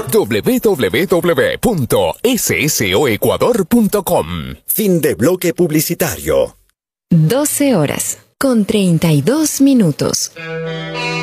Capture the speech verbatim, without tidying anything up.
doble u doble u doble u punto s s o ecuador punto com. Fin de bloque publicitario. doce horas con treinta y dos minutos.